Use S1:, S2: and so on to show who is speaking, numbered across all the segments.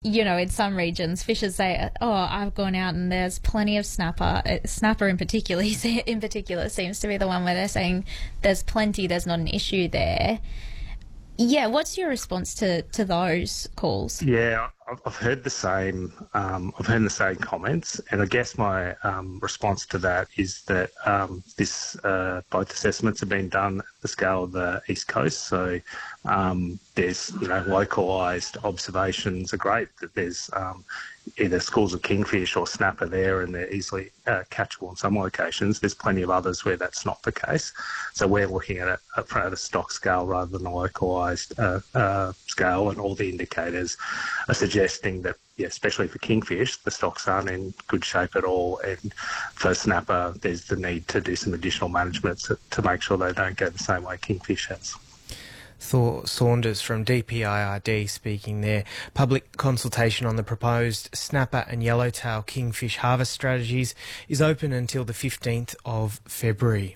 S1: in some regions, fishers say, "Oh, I've gone out and there's plenty of snapper." Snapper in particular, seems to be the one where they're saying there's plenty. There's not an issue there. Yeah, what's your response to those calls?
S2: Yeah, I've heard the same. I've heard the same comments, and I guess my response to that is that both assessments have been done at the scale of the East Coast. So there's localised observations are great. That there's either schools of kingfish or snapper there, and they're easily catchable in some locations. There's plenty of others where that's not the case. So we're looking at it at a stock scale rather than a localised scale, and all the indicators are suggesting that, especially for kingfish, the stocks aren't in good shape at all. And for snapper, there's the need to do some additional management to make sure they don't go the same way kingfish has.
S3: Thor Saunders from DPIRD speaking there. Public consultation on the proposed snapper and yellowtail kingfish harvest strategies is open until the 15th of February.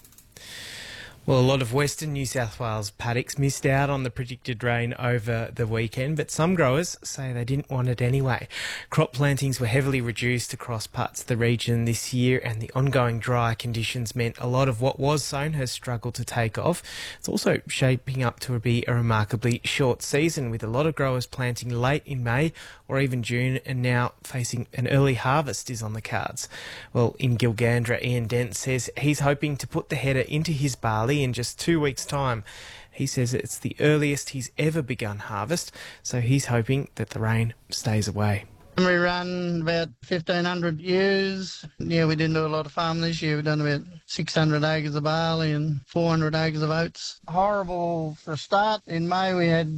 S3: Well, a lot of Western New South Wales paddocks missed out on the predicted rain over the weekend, but some growers say they didn't want it anyway. Crop plantings were heavily reduced across parts of the region this year, and the ongoing dry conditions meant a lot of what was sown has struggled to take off. It's also shaping up to be a remarkably short season, with a lot of growers planting late in May or even June, and now facing an early harvest is on the cards. Well, in Gilgandra, Ian Dent says he's hoping to put the header into his barley in just 2 weeks' time. He says it's the earliest he's ever begun harvest, so he's hoping that the rain stays away.
S4: We run about 1,500 ewes. Yeah, we didn't do a lot of farming this year. We've done about 600 acres of barley and 400 acres of oats. Horrible for a start. In May we had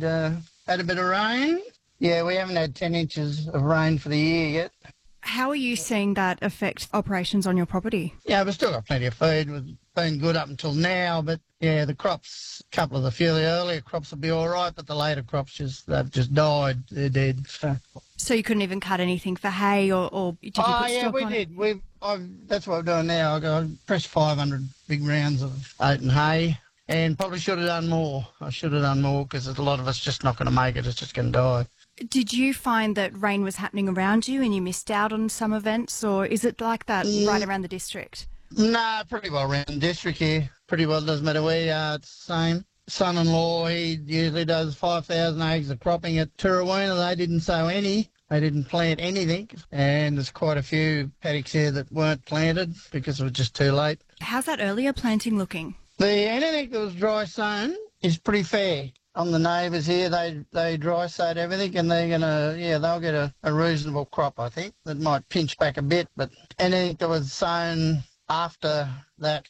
S4: a bit of rain. Yeah, we haven't had 10 inches of rain for the year yet.
S5: How are you seeing that affect operations on your property?
S4: Yeah, we've still got plenty of feed. We've been good up until now, but yeah, the crops, the earlier crops will be all right, but the later crops they've just died. They're dead.
S5: So you couldn't even cut anything for hay, or did you put stock on it?
S4: Oh, yeah, we did. That's what we're doing now. I pressed 500 big rounds of oat and hay, and probably should have done more. I should have done more because a lot of us just not going to make it. It's just going to die.
S5: Did you find that rain was happening around you and you missed out on some events, or is it like that right around the district?
S4: No, pretty well around the district here. Pretty well, doesn't matter where you are, it's the same. Son-in-law, he usually does 5,000 acres of cropping at Toorawina. They didn't sow any. They didn't plant anything. And there's quite a few paddocks here that weren't planted because it was just too late.
S5: How's that earlier planting looking?
S4: Anything that was dry sown is pretty fair. On the neighbours here, they dry sowed everything, and they'll get a reasonable crop, I think. That might pinch back a bit, but anything that was sown after that,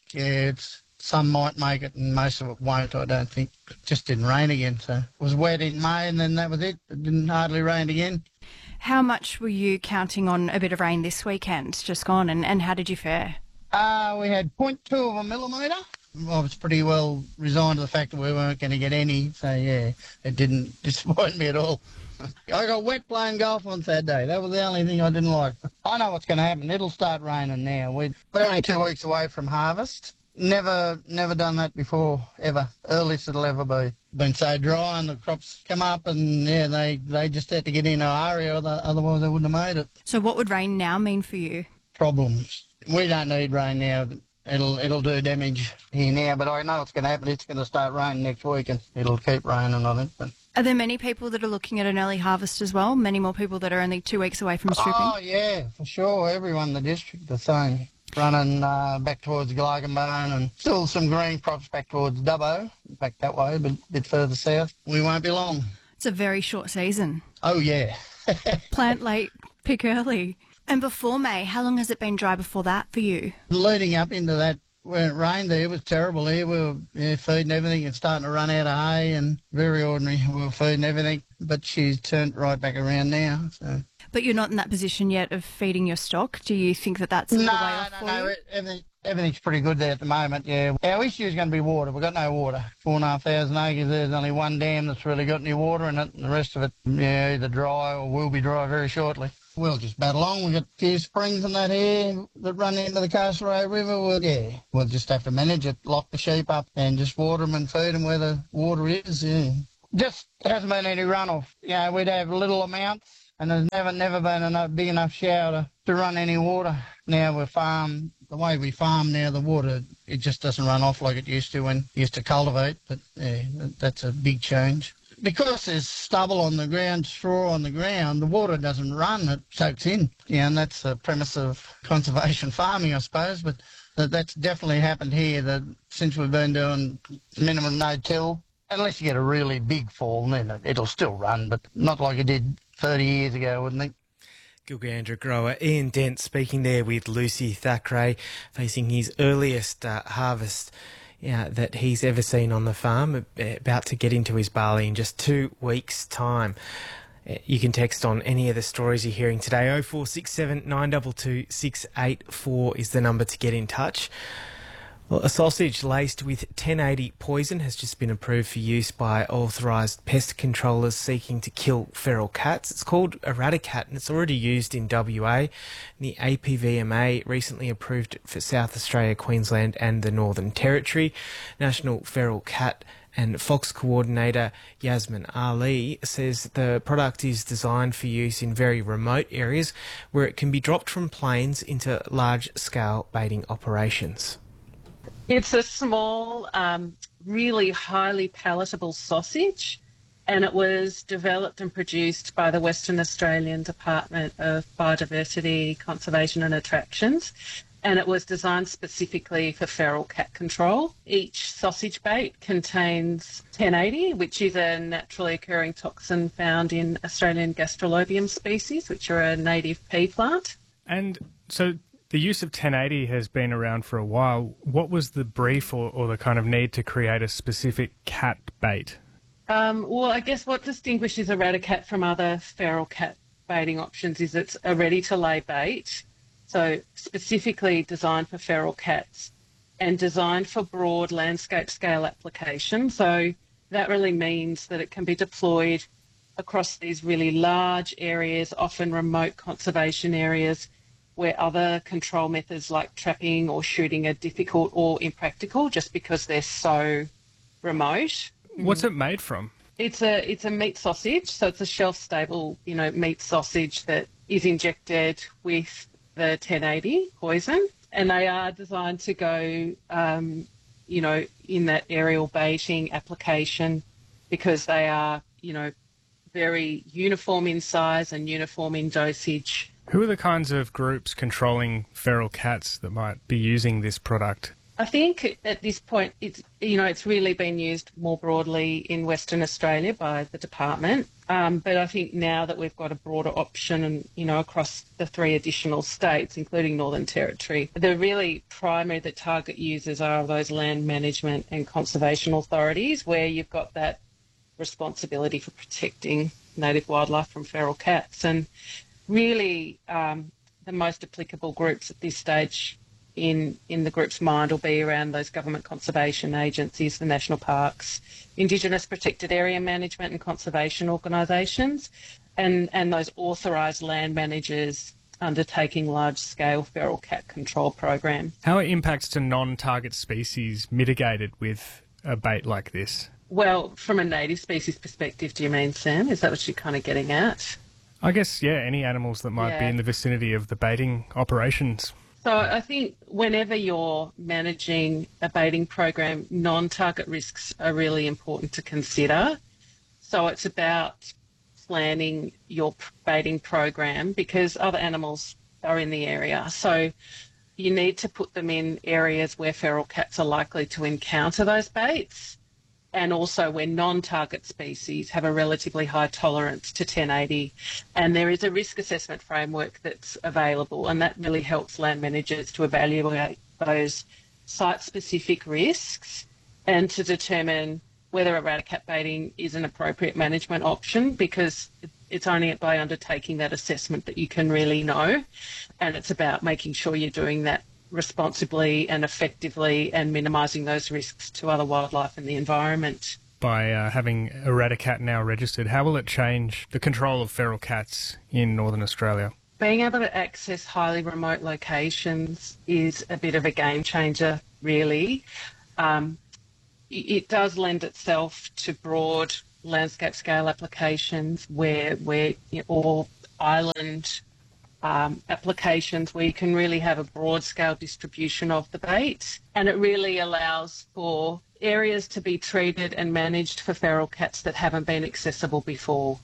S4: some might make it and most of it won't, I don't think. It just didn't rain again, so it was wet in May and then that was it. It didn't hardly rain again.
S5: How much were you counting on a bit of rain this weekend, just gone, and how did you fare?
S4: We had 0.2 of a millimetre. I was pretty well resigned to the fact that we weren't going to get any, so yeah, it didn't disappoint me at all. I got wet playing golf on Saturday. That was the only thing I didn't like. I know what's going to happen. It'll start raining now. We're only 2 weeks away from harvest. Never done that before, ever. Earliest it'll ever be. Been so dry and the crops come up and, yeah, they just had to get in a hurry, otherwise they wouldn't have made it.
S5: So what would rain now mean for you?
S4: Problems. We don't need rain now. It'll do damage here now, but I know what's going to happen. It's going to start raining next week and it'll keep raining, I think. But
S5: are there many people that are looking at an early harvest as well? Many more people that are only 2 weeks away from stripping?
S4: Oh, yeah, for sure. Everyone in the district the same. Running back towards Glargambone and still some green crops back towards Dubbo, back that way, but a bit further south. We won't be long.
S5: It's a very short season.
S4: Oh, yeah.
S5: Plant late, pick early. And before May, how long has it been dry before that for you?
S4: Leading up into that, when it rained there, it was terrible here. We were feeding everything and starting to run out of hay and very ordinary. We were feeding everything, but she's turned right back around now. So.
S5: But you're not in that position yet of feeding your stock? Do you think that that's a little way off for you?
S4: Everything's pretty good there at the moment, yeah. Our issue is going to be water. We've got no water. 4,500 acres, there's only one dam that's really got any water in it, and the rest of it, yeah, either dry or will be dry very shortly. We'll just battle on. We've got a few springs and that here that run into the Castlereagh River. We'll just have to manage it, lock the sheep up and just water them and feed them where the water is, yeah. Just hasn't been any runoff. You know, we'd have little amounts and there's never been a big enough shower to run any water. Now the way we farm now, the water, it just doesn't run off like it used to when you used to cultivate, but yeah, that's a big change. Because there's stubble on the ground, straw on the ground, the water doesn't run, it soaks in. Yeah, and that's the premise of conservation farming, I suppose, but that's definitely happened here, that since we've been doing minimum no-till, unless you get a really big fall, then it'll still run, but not like it did 30 years ago, wouldn't it?
S3: Gilgandra grower Ian Dent speaking there with Lucy Thackeray, facing his earliest harvest that he's ever seen on the farm, about to get into his barley in just 2 weeks' time. You can text on any of the stories you're hearing today. 0467 922 684 is the number to get in touch. Well, a sausage laced with 1080 poison has just been approved for use by authorised pest controllers seeking to kill feral cats. It's called Eradicat and it's already used in WA. And the APVMA recently approved it for South Australia, Queensland and the Northern Territory. National Feral Cat and Fox Coordinator Yasmin Ali says the product is designed for use in very remote areas where it can be dropped from planes into large-scale baiting operations.
S6: It's a small, really highly palatable sausage, and it was developed and produced by the Western Australian Department of Biodiversity, Conservation and Attractions, and it was designed specifically for feral cat control. Each sausage bait contains 1080, which is a naturally occurring toxin found in Australian Gastrolobium species, which are a native pea plant.
S7: And so the use of 1080 has been around for a while. What was the brief or the kind of need to create a specific cat bait?
S6: Well, I guess what distinguishes Eradicat from other feral cat baiting options is it's a ready-to-lay bait, so specifically designed for feral cats and designed for broad landscape scale application. So that really means that it can be deployed across these really large areas, often remote conservation areas, where other control methods like trapping or shooting are difficult or impractical just because they're so remote.
S7: What's it made from?
S6: It's a meat sausage, so it's a shelf-stable, meat sausage that is injected with the 1080 poison, and they are designed to go, in that aerial baiting application because they are, very uniform in size and uniform in dosage.
S7: Who are the kinds of groups controlling feral cats that might be using this product?
S6: I think at this point it's really been used more broadly in Western Australia by the department. But I think now that we've got a broader option and, across the 3 additional states, including Northern Territory, the really primary the target users are those land management and conservation authorities where you've got that responsibility for protecting native wildlife from feral cats. And really, the most applicable groups at this stage in the group's mind will be around those government conservation agencies, the national parks, Indigenous protected area management and conservation organisations, and those authorised land managers undertaking large-scale feral cat control programs.
S7: How are impacts to non-target species mitigated with a bait like this?
S6: Well, from a native species perspective, do you mean, Sam? Is that what you're kind of getting at?
S7: I guess, any animals that might be in the vicinity of the baiting operations.
S6: So I think whenever you're managing a baiting program, non-target risks are really important to consider. So it's about planning your baiting program because other animals are in the area. So you need to put them in areas where feral cats are likely to encounter those baits, and also where non-target species have a relatively high tolerance to 1080. And there is a risk assessment framework that's available, and that really helps land managers to evaluate those site-specific risks and to determine whether Eradicat baiting is an appropriate management option, because it's only by undertaking that assessment that you can really know. And it's about making sure you're doing that responsibly and effectively and minimising those risks to other wildlife and the environment.
S7: By having Eradicat now registered, how will it change the control of feral cats in Northern Australia?
S6: Being able to access highly remote locations is a bit of a game changer, really. It does lend itself to broad landscape scale applications where or island applications where you can really have a broad-scale distribution of the bait, and it really allows for areas to be treated and managed for feral cats that haven't been accessible before.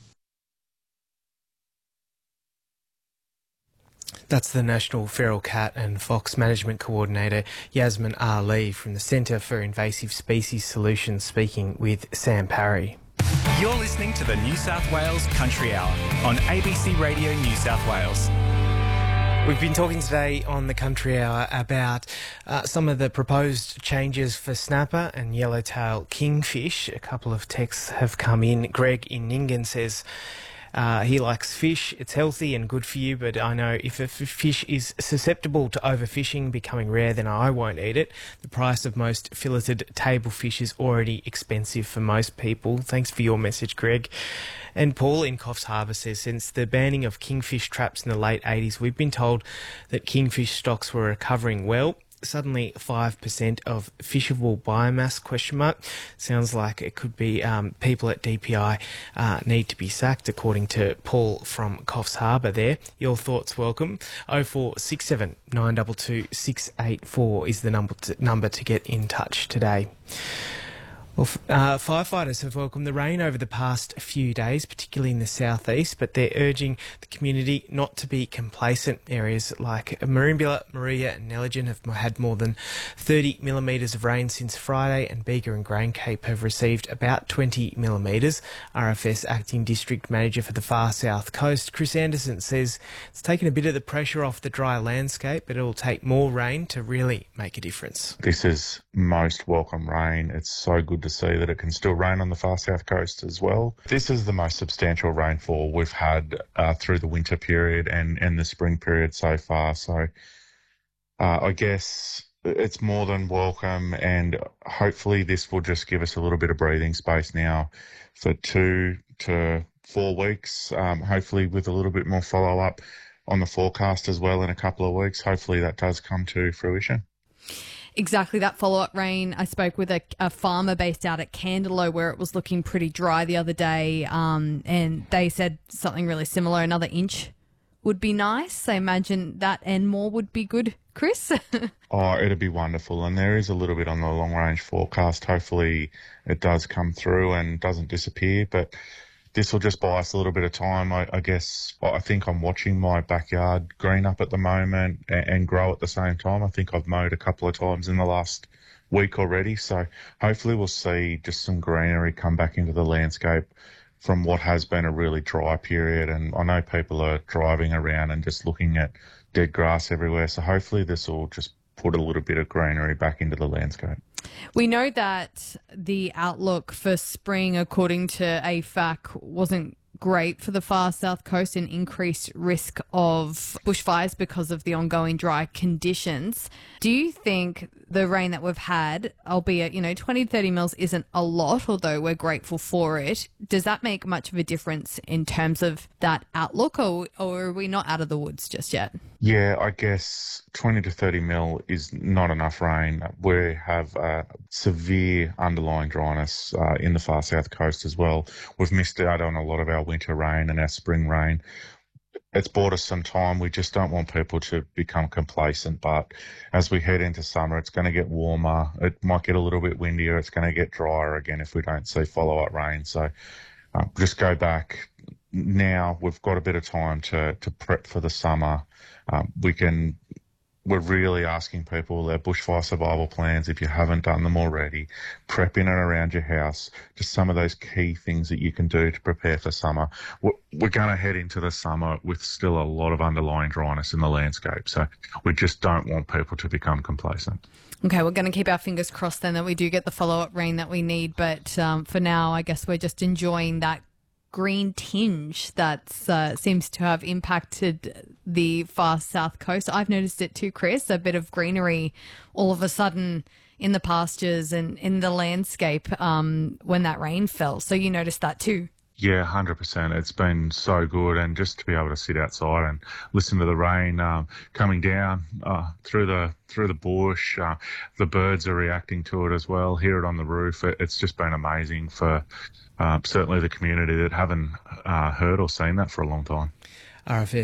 S3: That's the National Feral Cat and Fox Management Coordinator, Yasmin Ali from the Centre for Invasive Species Solutions, speaking with Sam Parry.
S8: You're listening to the New South Wales Country Hour on ABC Radio New South Wales.
S3: We've been talking today on the Country Hour about some of the proposed changes for snapper and yellowtail kingfish. A couple of texts have come in. Greg in Nyngan says he likes fish. It's healthy and good for you, but I know if a fish is susceptible to overfishing, becoming rare, then I won't eat it. The price of most filleted table fish is already expensive for most people. Thanks for your message, Greg. And Paul in Coffs Harbour says, since the banning of kingfish traps in the late 80s, we've been told that kingfish stocks were recovering well. Suddenly 5% of fishable biomass, ? Sounds like it could be people at DPI need to be sacked, according to Paul from Coffs Harbour there. Your thoughts welcome. 0467 922 684 is the number to get in touch today. Well, firefighters have welcomed the rain over the past few days, particularly in the southeast, but they're urging the community not to be complacent. Areas like Merimbula, Maria and Neligan have had more than 30 millimetres of rain since Friday, and Bega and Grain Cape have received about 20 millimetres. RFS Acting District Manager for the Far South Coast, Chris Anderson, says it's taken a bit of the pressure off the dry landscape, but it'll take more rain to really make a difference.
S9: This is most welcome rain. It's so good to see that it can still rain on the Far South Coast as well. This is the most substantial rainfall we've had through the winter period and the spring period so far. So I guess it's more than welcome, and hopefully this will just give us a little bit of breathing space now for 2 to 4 weeks, hopefully with a little bit more follow-up on the forecast as well in a couple of weeks. Hopefully that does come to fruition.
S10: Exactly, that follow-up rain. I spoke with a farmer based out at Candelo where it was looking pretty dry the other day, and they said something really similar. Another inch would be nice. I imagine that and more would be good, Chris.
S9: Oh, it'd be wonderful. And there is a little bit on the long-range forecast. Hopefully it does come through and doesn't disappear, but this will just buy us a little bit of time. I guess I think I'm watching my backyard green up at the moment and grow at the same time. I think I've mowed a couple of times in the last week already. So hopefully we'll see just some greenery come back into the landscape from what has been a really dry period. And I know people are driving around and just looking at dead grass everywhere. So hopefully this will just put a little bit of greenery back into the landscape.
S10: We know that the outlook for spring, according to AFAC, wasn't great for the Far South Coast, and increased risk of bushfires because of the ongoing dry conditions. Do you think the rain that we've had, albeit, 20, 30 mils isn't a lot, although we're grateful for it, does that make much of a difference in terms of that outlook, or are we not out of the woods just yet?
S9: Yeah, I guess 20 to 30 mil is not enough rain. We have severe underlying dryness in the Far South Coast as well. We've missed out on a lot of our winter rain and our spring rain. It's bought us some time. We just don't want people to become complacent. But as we head into summer, it's going to get warmer. It might get a little bit windier. It's going to get drier again if we don't see follow-up rain. So just go back. Now we've got a bit of time to prep for the summer. We're really asking people their bushfire survival plans, if you haven't done them already, prep in and around your house, just some of those key things that you can do to prepare for summer. We're going to head into the summer with still a lot of underlying dryness in the landscape, so we just don't want people to become complacent.
S10: Okay, we're going to keep our fingers crossed then that we do get the follow-up rain that we need, but for now, I guess we're just enjoying that green tinge that seems to have impacted the Far South Coast. I've noticed it too, Chris, a bit of greenery all of a sudden in the pastures and in the landscape when that rain fell. So you noticed that too?
S9: Yeah, 100%. It's been so good, and just to be able to sit outside and listen to the rain coming down through the bush. The birds are reacting to it as well. Hear it on the roof. It's just been amazing for certainly the community that haven't heard or seen that for a long time.
S3: RFS